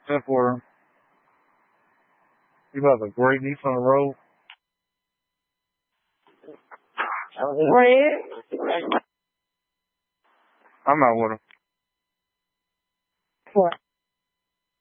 Except for you have a great niece on the road. I'm not with him. What?